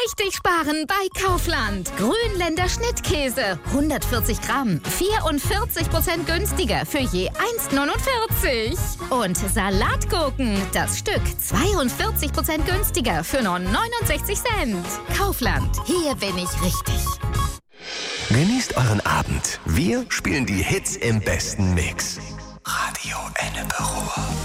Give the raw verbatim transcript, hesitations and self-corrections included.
Richtig sparen bei Kaufland. Grünländer Schnittkäse. hundertvierzig Gramm. vierundvierzig Prozent günstiger für je eins Komma neunundvierzig. Und Salatgurken. Das Stück zweiundvierzig Prozent günstiger für nur neunundsechzig Cent. Kaufland. Hier bin ich richtig. Genießt euren Abend. Wir spielen die Hits im besten Mix. Radio Ennepe Ruhr.